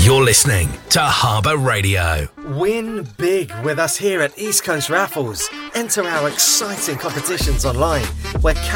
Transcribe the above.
You're listening to Harbour Radio. Win big with us here at East Coast Raffles. Enter our exciting competitions online where